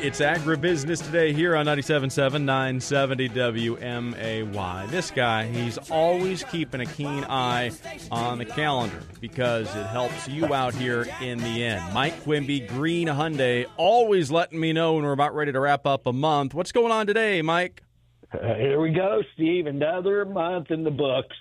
It's Agribusiness Today here on 97.7, 970 WMAY. This guy, he's always keeping a keen eye on the calendar because it helps you out here in the end. Mike Quimby, Green Hyundai, always letting me know when we're about ready to wrap up a month. What's going on today, Mike? Here we go, Steve. Another month in the books.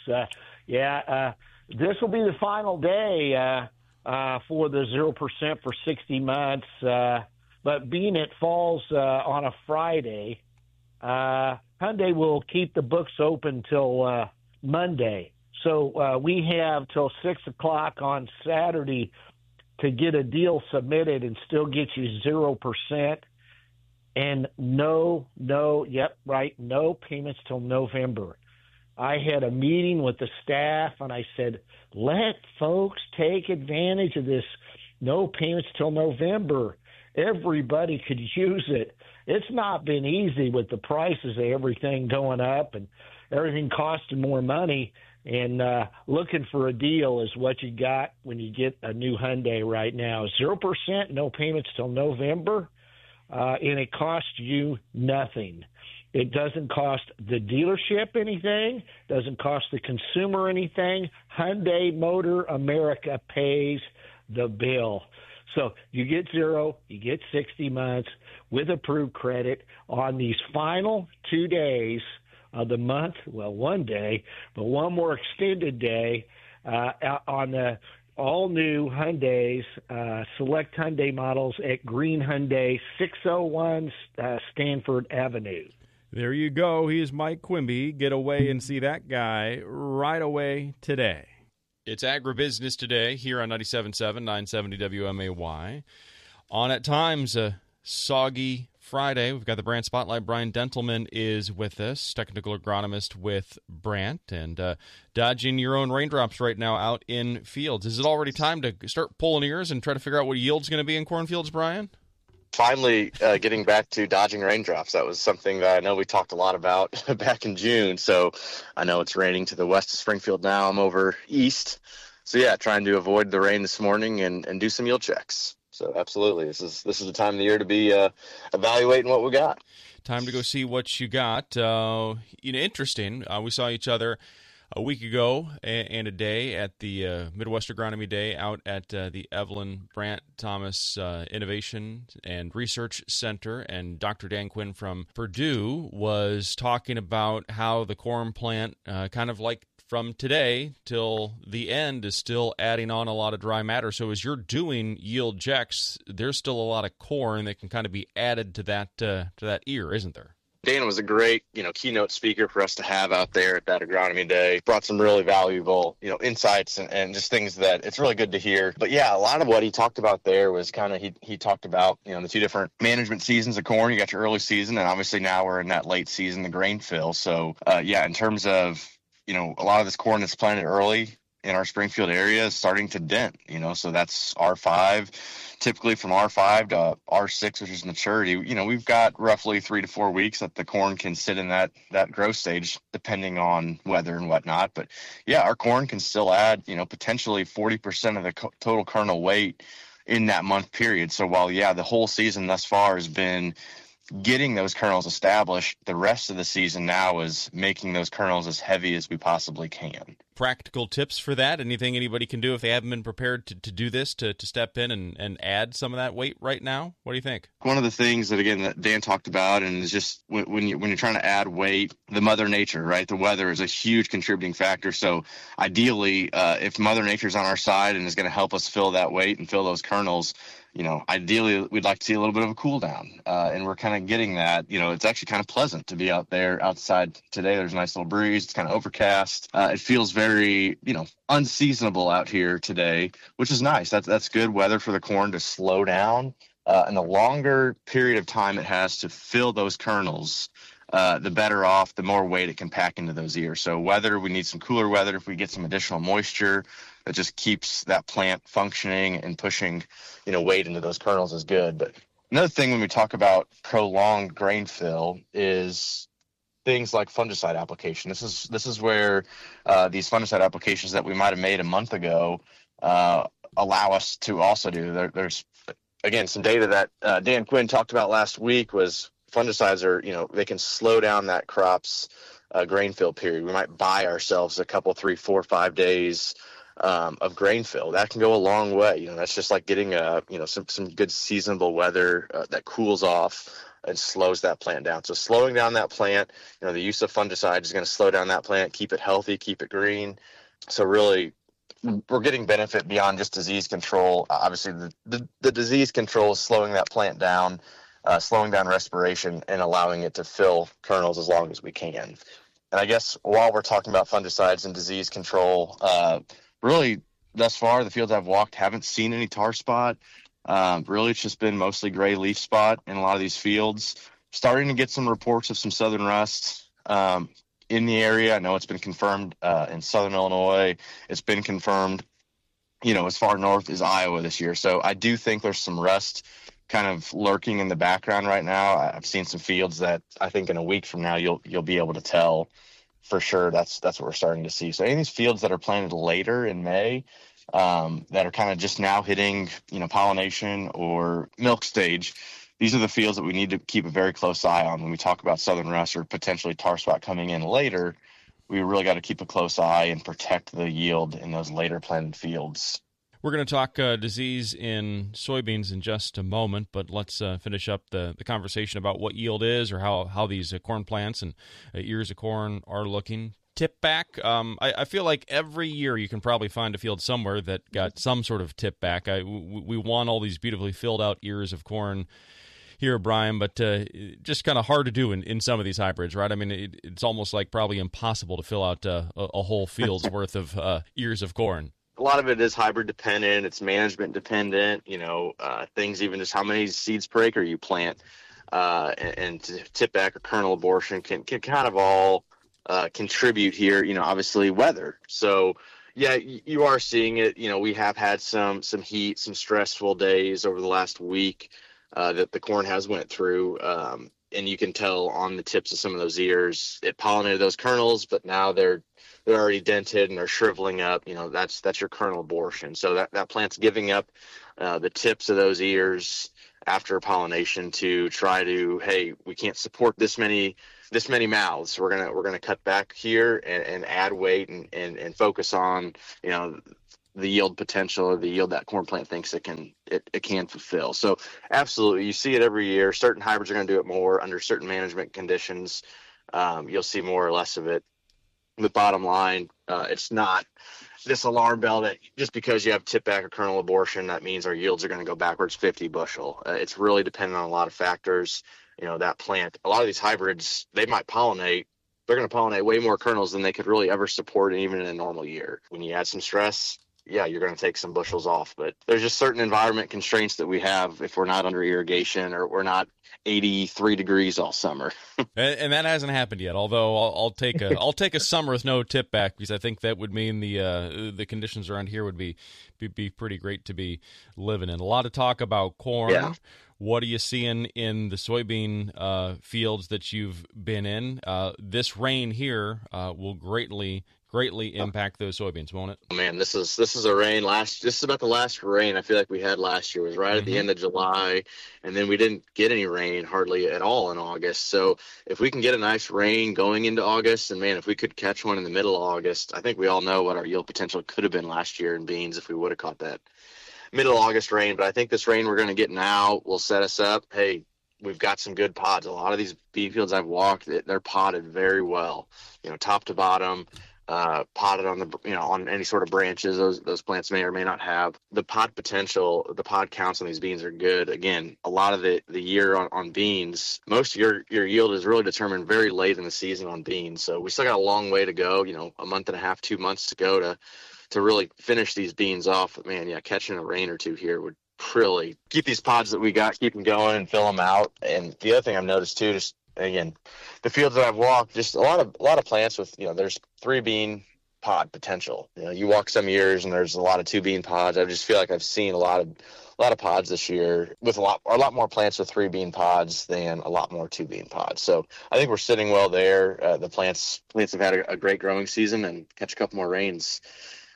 This will be the final day for the 0% for 60 months. But being it falls on a Friday, Hyundai will keep the books open till Monday. So we have till 6 o'clock on Saturday to get a deal submitted and still get you 0%. And no payments till November. I had a meeting with the staff, and I said, let folks take advantage of this no payments till November. Everybody could use it. It's not been easy with the prices of everything going up and everything costing more money. And looking for a deal is what you got when you get a new Hyundai right now. 0%, no payments till November, and it costs you nothing. It doesn't cost the dealership anything, doesn't cost the consumer anything. Hyundai Motor America pays the bill. So you get 0, you get 60 months with approved credit on these final 2 days of the month. Well, 1 day, but one more extended day on the all-new Hyundais, select Hyundai models at Green Hyundai, 601 Stanford Avenue. There you go. He is Mike Quimby. Get away and see that guy right away today. It's Agribusiness Today here on 97.7, 970 WMAY. On at times a soggy Friday. We've got the Brant Spotlight. Brian Dentelman is with us, technical agronomist with Brant, and dodging your own raindrops right now out in fields. Is it already time to start pulling ears and try to figure out what yield's going to be in cornfields, Brian? Finally getting back to dodging raindrops. That was something that I know we talked a lot about back in June. So I know it's raining to the west of Springfield now. I'm over east. So yeah, trying to avoid the rain this morning and do some yield checks. So absolutely, this is the time of the year to be evaluating what we got. Time to go see what you got. Interesting. We saw each other a week ago and a day at the Midwest Agronomy Day out at the Evelyn Brant Thomas Innovation and Research Center, and Dr. Dan Quinn from Purdue was talking about how the corn plant, kind of like from today till the end, is still adding on a lot of dry matter. So as you're doing yield checks, there's still a lot of corn that can kind of be added to that ear, isn't there? Dan was a great, keynote speaker for us to have out there at that agronomy day. Brought some really valuable, insights and just things that it's really good to hear. But yeah, a lot of what he talked about there was kind of, he talked about, the two different management seasons of corn. You got your early season, and obviously now we're in that late season, the grain fill. So in terms of, a lot of this corn that's planted early in our Springfield area is starting to dent, so that's R5. Typically from R5 to R6, which is maturity, we've got roughly 3 to 4 weeks that the corn can sit in that growth stage, depending on weather and whatnot. But yeah, our corn can still add, potentially 40% of the total kernel weight in that month period. So while, the whole season thus far has been getting those kernels established, the rest of the season now is making those kernels as heavy as we possibly can. Practical tips for that? Anything anybody can do if they haven't been prepared to do this, to step in and add some of that weight right now? What do you think? One of the things that Dan talked about, and is just when you're trying to add weight, the Mother Nature, right? The weather is a huge contributing factor. So ideally, if Mother Nature's on our side and is going to help us fill that weight and fill those kernels, ideally we'd like to see a little bit of a cool down, and we're kind of getting that. It's actually kind of pleasant to be out there outside today. There's a nice little breeze. It's kind of overcast. It feels very, unseasonable out here today, which is nice. That's good weather for the corn to slow down. And the longer period of time it has to fill those kernels, the better off, the more weight it can pack into those ears. So whether we need some cooler weather, if we get some additional moisture that just keeps that plant functioning and pushing, weight into those kernels is good. But another thing when we talk about prolonged grain fill is things like fungicide application. This is where these fungicide applications that we might have made a month ago allow us to also do. There's again, some data that Dan Quinn talked about last week was fungicides are, they can slow down that crop's grain fill period. We might buy ourselves a couple, 3, 4, 5 days of grain fill. That can go a long way. That's just like getting some good seasonable weather that cools off and slows that plant down. So slowing down that plant, the use of fungicide is going to slow down that plant, keep it healthy, keep it green. So really, we're getting benefit beyond just disease control. Obviously, the disease control is slowing that plant down, slowing down respiration, and allowing it to fill kernels as long as we can. And I guess while we're talking about fungicides and disease control, really, thus far, the fields I've walked haven't seen any tar spot. Really, it's just been mostly gray leaf spot in a lot of these fields. Starting to get some reports of some southern rust in the area. I know it's been confirmed in southern Illinois. It's been confirmed, as far north as Iowa this year. So I do think there's some rust kind of lurking in the background right now. I've seen some fields that I think in a week from now you'll be able to tell for sure. That's what we're starting to see. So any of these fields that are planted later in May, that are kind of just now hitting, pollination or milk stage, these are the fields that we need to keep a very close eye on when we talk about southern rust or potentially tar spot coming in later. We really got to keep a close eye and protect the yield in those later planted fields. We're going to talk disease in soybeans in just a moment, but let's finish up the conversation about what yield is or how these corn plants and ears of corn are looking. Tip back. I feel like every year you can probably find a field somewhere that got some sort of tip back. We want all these beautifully filled out ears of corn here, Brian, but just kind of hard to do in some of these hybrids, right? I mean, it's almost like probably impossible to fill out a whole field's worth of ears of corn. A lot of it is hybrid dependent. It's management dependent, things, even just how many seeds per acre you plant, and tip back or kernel abortion can kind of all contribute here, obviously weather. So yeah, you are seeing it. We have had some heat, some stressful days over the last week that the corn has went through. And you can tell on the tips of some of those ears, it pollinated those kernels, but now they're already dented and they're shriveling up. That's your kernel abortion. So that plant's giving up the tips of those ears after pollination to try to, hey, we can't support this many mouths. We're gonna cut back here and add weight and focus on the yield potential or the yield that corn plant thinks it can fulfill. So absolutely, you see it every year. Certain hybrids are going to do it more under certain management conditions. You'll see more or less of it. The bottom line, it's not this alarm bell that just because you have tip back or kernel abortion, that means our yields are going to go backwards 50 bushel. It's really dependent on a lot of factors. That plant, a lot of these hybrids, they might pollinate. They're going to pollinate way more kernels than they could really ever support even in a normal year. When you add some stress, yeah, you're going to take some bushels off, but there's just certain environment constraints that we have if we're not under irrigation or we're not 83 degrees all summer. And that hasn't happened yet. Although I'll take a summer with no tip back, because I think that would mean the conditions around here would be pretty great to be living in. A lot of talk about corn. Yeah. What are you seeing in the soybean fields that you've been in? This rain here will greatly impact those soybeans, won't it? Oh, man, this is a rain. This is about the last rain I feel like we had last year. It was right at the end of July, and then we didn't get any rain hardly at all in August. So if we can get a nice rain going into August, and man, if we could catch one in the middle of August, I think we all know what our yield potential could have been last year in beans if we would have caught that middle August rain. But I think this rain we're going to get now will set us up. Hey, we've got some good pods. A lot of these bean fields I've walked, they're potted very well, top to bottom. Potted on on any sort of branches those plants may or may not have. The pod potential, the pod counts on these beans are good. Again, a lot of the year on beans, most of your yield is really determined very late in the season on beans. So we still got a long way to go, a month and a half, 2 months to go to really finish these beans off. But man, yeah, catching a rain or two here would really keep these pods that we got, keep them going and fill them out. And the other thing I've noticed too, just again, the fields that I've walked, just a lot of plants with, there's 3 bean pod potential. You walk some years and there's a lot of 2 bean pods. I just feel like I've seen a lot of pods this year with a lot more plants with 3 bean pods than a lot more 2 bean pods. So I think we're sitting well there. The plants have had a great growing season, and catch a couple more rains.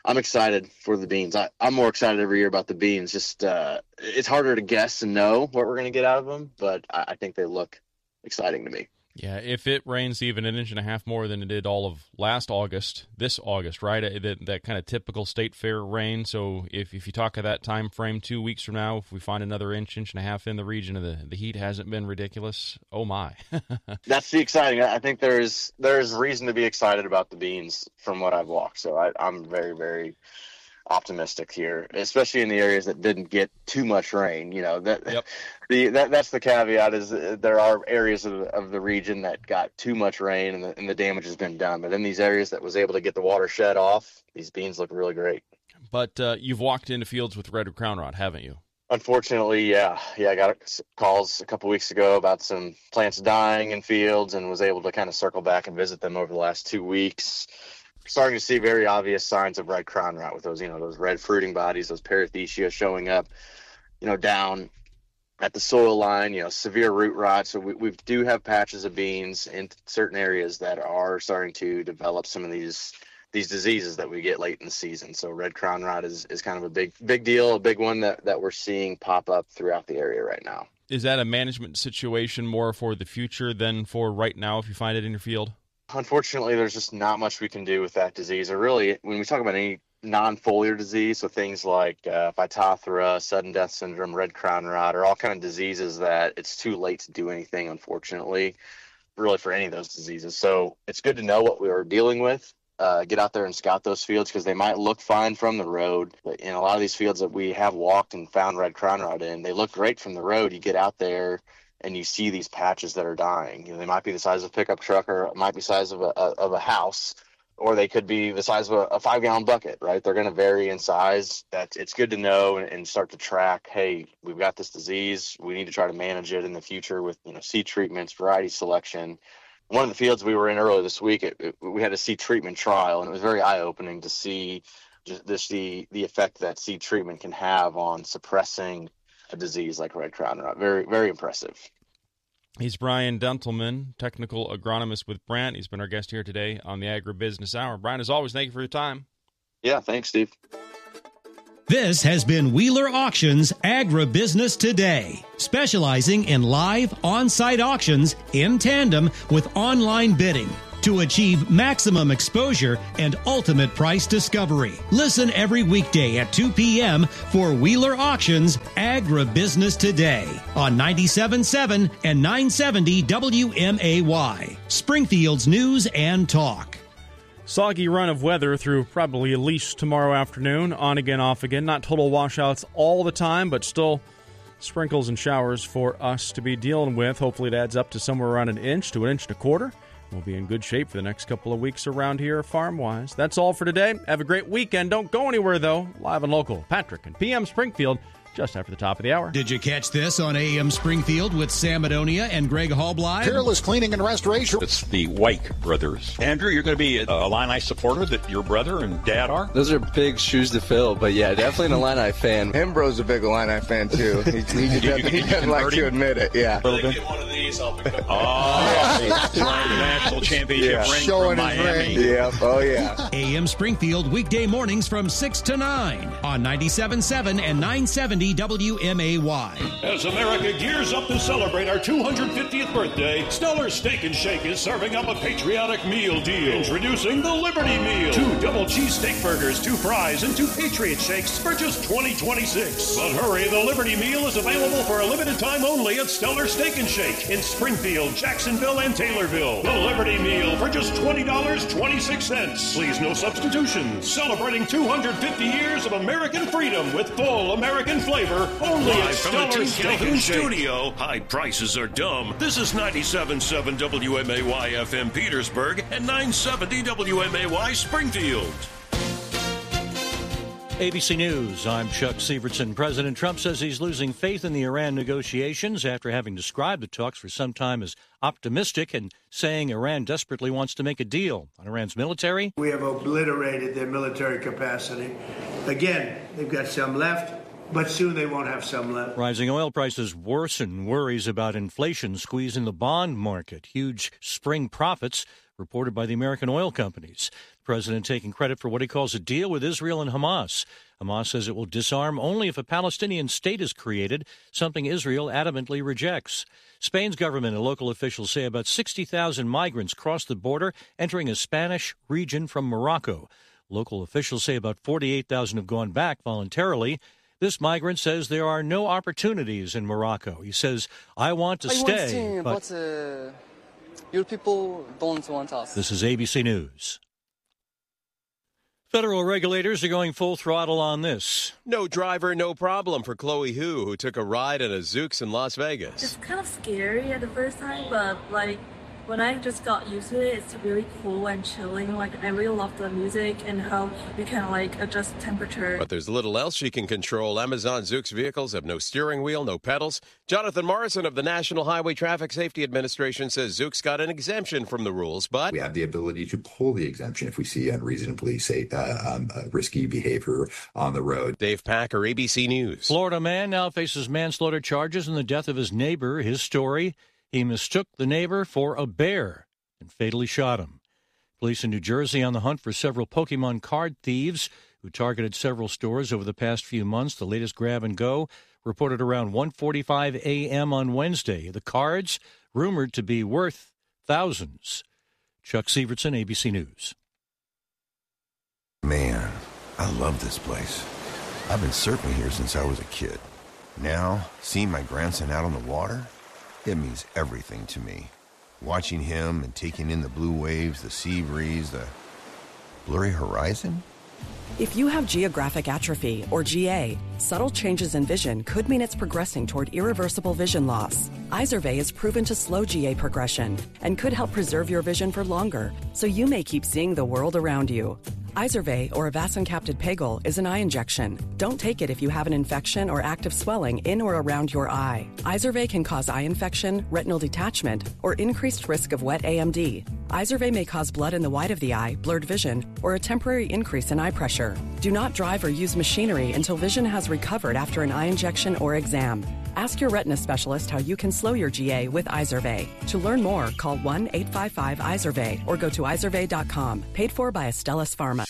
I'm excited for the beans. I'm more excited every year about the beans. Just it's harder to guess and know what we're going to get out of them, but I think they look exciting to me. Yeah, if it rains even 1.5 inches more than it did all of this August, right? That kind of typical state fair rain. So if you talk of that time frame 2 weeks from now, if we find another inch and a half in the region of the heat hasn't been ridiculous, oh my. That's the exciting. I think there's reason to be excited about the beans from what I've walked. So I'm very, very optimistic here, especially in the areas that didn't get too much rain. That's the caveat, is there are areas of the region that got too much rain and the damage has been done. But in these areas that was able to get the water shed off, these beans look really great. But you've walked into fields with red crown rot, haven't you? Unfortunately, yeah. I got calls a couple weeks ago about some plants dying in fields and was able to kind of circle back and visit them over the last 2 weeks. Starting to see very obvious signs of red crown rot with those, those red fruiting bodies, those perithecia showing up, down at the soil line, severe root rot. So we do have patches of beans in certain areas that are starting to develop some of these diseases that we get late in the season. So red crown rot is kind of a big deal, a big one that we're seeing pop up throughout the area right now. Is that a management situation more for the future than for right now if you find it in your field? Unfortunately, there's just not much we can do with that disease. Or really, when we talk about any non-foliar disease, so things like Phytophthora, sudden death syndrome, red crown rot, are all kind of diseases that it's too late to do anything, unfortunately, really for any of those diseases. So it's good to know what we are dealing with. Get out there and scout those fields because they might look fine from the road. But in a lot of these fields that we have walked and found red crown rot in, they look great from the road. You get out there and you see these patches that are dying. They might be the size of a pickup truck, or it might be the size of a house, or they could be the size of a 5-gallon bucket, right? They're going to vary in size. It's good to know and start to track, hey, we've got this disease. We need to try to manage it in the future with seed treatments, variety selection. One of the fields we were in earlier this week, we had a seed treatment trial, and it was very eye-opening to see just the effect that seed treatment can have on suppressing a disease like red crown rot. Very, very impressive. He's Brian Dentelman, technical agronomist with Brandt. He's been our guest here today on the Agribusiness Hour. Brian, as always, thank you for your time. Yeah, thanks, Steve. This has been Wheeler Auctions Agribusiness Today, specializing in live on-site auctions in tandem with online bidding to achieve maximum exposure and ultimate price discovery. Listen every weekday at 2 p.m. for Wheeler Auctions Agribusiness Today on 97.7 and 970 WMAY, Springfield's News and Talk. Soggy run of weather through probably at least tomorrow afternoon. On again, off again. Not total washouts all the time, but still sprinkles and showers for us to be dealing with. Hopefully it adds up to somewhere around 1 inch to 1.25 inches. We'll be in good shape for the next couple of weeks around here farm-wise. That's all for today. Have a great weekend. Don't go anywhere, though. Live and local, Patrick and PM Springfield, just after the top of the hour. Did you catch this on AM Springfield with Sam Adonia and Greg Hallbly? Peerless Cleaning and Restoration. It's the White brothers. Andrew, you're going to be a Illini supporter that your brother and dad are? Those are big shoes to fill, but yeah, definitely an Illini fan. Hembro's a big Illini fan, too. He doesn't like to admit it, yeah. A little bit. Get one of these, I'll be national championship ring showing from Miami. His ring. Yeah, oh yeah. AM Springfield weekday mornings from 6 to 9 on 97.7 and 970 WMAY. As America gears up to celebrate our 250th birthday, Stellar Steak and Shake is serving up a patriotic meal deal. Introducing the Liberty Meal. 2 double cheese steak burgers, 2 fries, and 2 Patriot Shakes for just $20.26. But hurry, the Liberty Meal is available for a limited time only at Stellar Steak and Shake in Springfield, Jacksonville, and Taylorville. The Liberty Meal for just $20.26. Please, no substitutions. Celebrating 250 years of American freedom with full American flavor. Only at Stellar Steak and Shake. Studio. High prices are dumb. This is 97.7 WMAY FM Petersburg and 970 WMAY Springfield. ABC News, I'm Chuck Sievertson. President Trump says he's losing faith in the Iran negotiations after having described the talks for some time as optimistic and saying Iran desperately wants to make a deal. On Iran's military, we have obliterated their military capacity. Again, they've got some left. but soon they won't have some left. Rising oil prices worsen worries about inflation squeezing the bond market. Huge spring profits reported by the American oil companies. The president taking credit for what he calls a deal with Israel and Hamas. Hamas says it will disarm only if a Palestinian state is created, something Israel adamantly rejects. Spain's government and local officials say about 60,000 migrants crossed the border entering a Spanish region from Morocco. Local officials say about 48,000 have gone back voluntarily. This migrant says there are no opportunities in Morocco. He says, I want to stay, but your people don't want us. This is ABC News. Federal regulators are going full throttle on this. No driver, no problem for Chloe who took a ride in a Zoox in Las Vegas. It's kind of scary at the first time, but when I just got used to it, it's really cool and chilling. I really love the music and how you can adjust temperature. But there's little else she can control. Amazon Zoox vehicles have no steering wheel, no pedals. Jonathan Morrison of the National Highway Traffic Safety Administration says Zoox got an exemption from the rules, but we have the ability to pull the exemption if we see unreasonably risky behavior on the road. Dave Packer, ABC News. Florida man now faces manslaughter charges in the death of his neighbor. His story: he mistook the neighbor for a bear and fatally shot him. Police in New Jersey on the hunt for several Pokemon card thieves who targeted several stores over the past few months. The latest grab and go reported around 1:45 a.m. on Wednesday. The cards rumored to be worth thousands. Chuck Sievertson, ABC News. Man, I love this place. I've been surfing here since I was a kid. Now, seeing my grandson out on the water, it means everything to me. Watching him and taking in the blue waves, the sea breeze, the blurry horizon. If you have geographic atrophy, or GA, subtle changes in vision could mean it's progressing toward irreversible vision loss. Izervay is proven to slow GA progression and could help preserve your vision for longer, so you may keep seeing the world around you. Izervay, or avacincaptad pegol, is an eye injection. Don't take it if you have an infection or active swelling in or around your eye. Izervay can cause eye infection, retinal detachment, or increased risk of wet AMD. Izervay may cause blood in the white of the eye, blurred vision, or a temporary increase in eye pressure. Do not drive or use machinery until vision has recovered after an eye injection or exam. Ask your retina specialist how you can slow your GA with Izervay. To learn more, call 1-855-IZERVAY or go to izervay.com. Paid for by Astellas Pharma.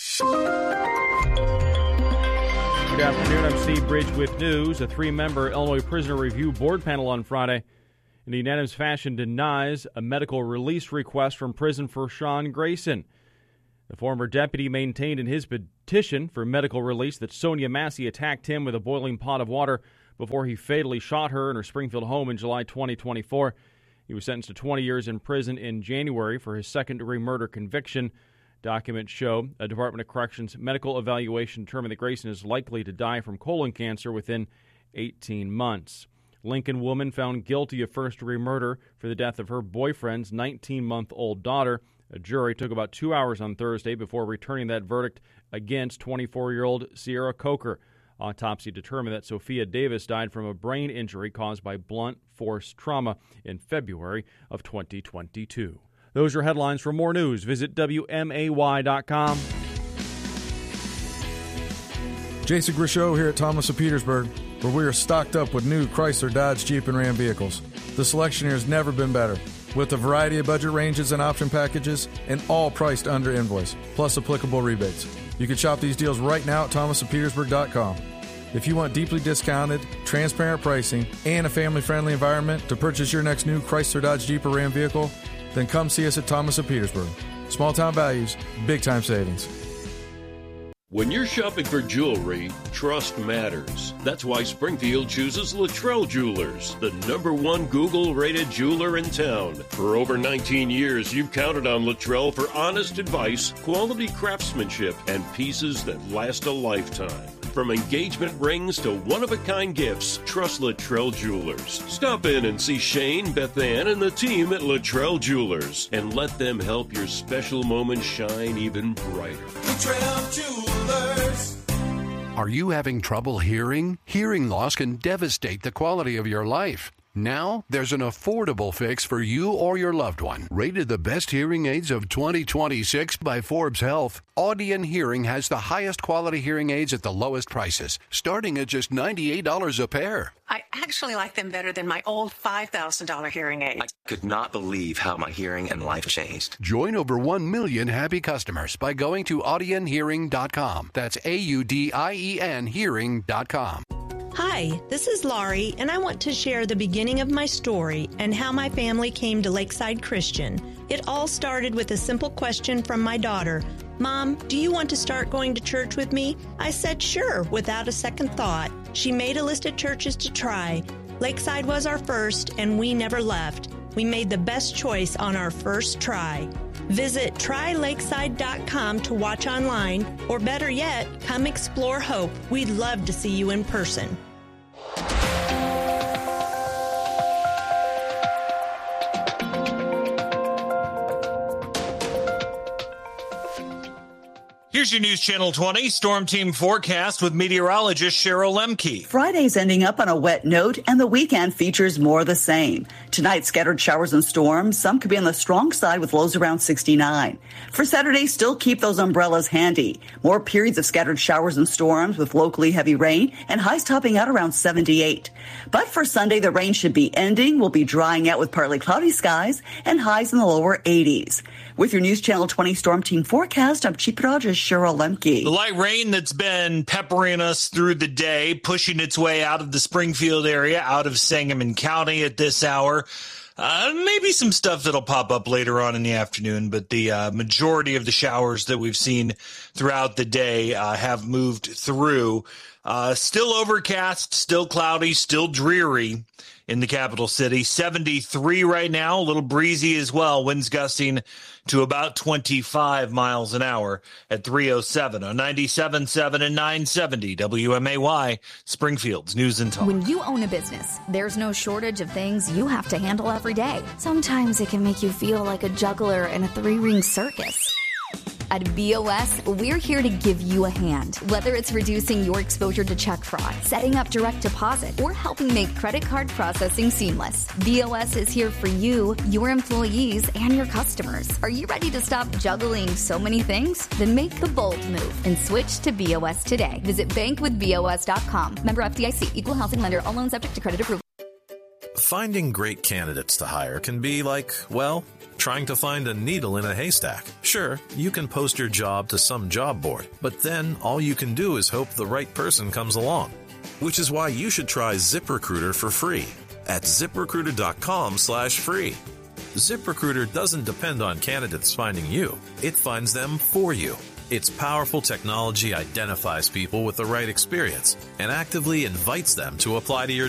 Good afternoon. I'm Steve Bridge with news. A 3-member Illinois Prisoner Review Board panel on Friday in a unanimous fashion denies a medical release request from prison for Sean Grayson. The former deputy maintained in his petition for medical release that Sonia Massey attacked him with a boiling pot of water before he fatally shot her in her Springfield home in July 2024. He was sentenced to 20 years in prison in January for his second-degree murder conviction. Documents show a Department of Corrections medical evaluation determined that Grayson is likely to die from colon cancer within 18 months. Lincoln woman found guilty of first-degree murder for the death of her boyfriend's 19-month-old daughter. A jury took about 2 hours on Thursday before returning that verdict against 24-year-old Sierra Coker. Autopsy determined that Sophia Davis died from a brain injury caused by blunt force trauma in February of 2022. Those are headlines. For more news, visit WMAY.com. Jason Grisho here at Thomas of Petersburg, where we are stocked up with new Chrysler, Dodge, Jeep, and Ram vehicles. The selection here has never been better, with a variety of budget ranges and option packages, and all priced under invoice, plus applicable rebates. You can shop these deals right now at thomasofpetersburg.com. If you want deeply discounted, transparent pricing, and a family-friendly environment to purchase your next new Chrysler, Dodge, Jeep, or Ram vehicle, then come see us at Thomas of Petersburg. Small-town values, big-time savings. When you're shopping for jewelry, trust matters. That's why Springfield chooses Luttrell Jewelers, the #1 Google-rated jeweler in town. For over 19 years, you've counted on Luttrell for honest advice, quality craftsmanship, and pieces that last a lifetime. From engagement rings to one-of-a-kind gifts, trust Luttrell Jewelers. Stop in and see Shane, Beth Ann, and the team at Luttrell Jewelers, and let them help your special moments shine even brighter. Luttrell Jewelers. Are you having trouble hearing? Hearing loss can devastate the quality of your life. Now, there's an affordable fix for you or your loved one. Rated the best hearing aids of 2026 by Forbes Health, Audion Hearing has the highest quality hearing aids at the lowest prices, starting at just $98 a pair. I actually like them better than my old $5,000 hearing aids. I could not believe how my hearing and life changed. Join over 1 million happy customers by going to audionhearing.com. That's AUDIEN hearing.com. Hi, this is Laurie, and I want to share the beginning of my story and how my family came to Lakeside Christian. It all started with a simple question from my daughter. Mom, do you want to start going to church with me? I said sure, without a second thought. She made a list of churches to try. Lakeside was our first, and we never left. We made the best choice on our first try. Visit trylakeside.com to watch online, or better yet, come explore Hope. We'd love to see you in person. Here's your News Channel 20 Storm Team forecast with meteorologist Cheryl Lemke. Friday's ending up on a wet note, and the weekend features more of the same. Tonight, scattered showers and storms. Some could be on the strong side with lows around 69. For Saturday, still keep those umbrellas handy. More periods of scattered showers and storms with locally heavy rain and highs topping out around 78. But for Sunday, the rain should be ending. We'll be drying out with partly cloudy skies and highs in the lower 80s. With your News Channel 20 Storm Team forecast, I'm Chief Meteorologist Cheryl Lemke. The light rain that's been peppering us through the day, pushing its way out of the Springfield area, out of Sangamon County at this hour. Maybe some stuff that'll pop up later on in the afternoon, but the majority of the showers that we've seen throughout the day have moved through. Still overcast, still cloudy, still dreary in the capital city. 73 right now, a little breezy as well. Winds gusting to about 25 miles an hour at 307 on 97.7 and 970 WMAY, Springfield's News and Talk. When you own a business, there's no shortage of things you have to handle every day. Sometimes it can make you feel like a juggler in a three-ring circus. At BOS, we're here to give you a hand. Whether it's reducing your exposure to check fraud, setting up direct deposit, or helping make credit card processing seamless, BOS is here for you, your employees, and your customers. Are you ready to stop juggling so many things? Then make the bold move and switch to BOS today. Visit bankwithbos.com. Member FDIC, equal housing lender. All loans subject to credit approval. Finding great candidates to hire can be like, well, trying to find a needle in a haystack. Sure, you can post your job to some job board, but then all you can do is hope the right person comes along. Which is why you should try ZipRecruiter for free at ZipRecruiter.com/free. ZipRecruiter doesn't depend on candidates finding you. It finds them for you. Its powerful technology identifies people with the right experience and actively invites them to apply to your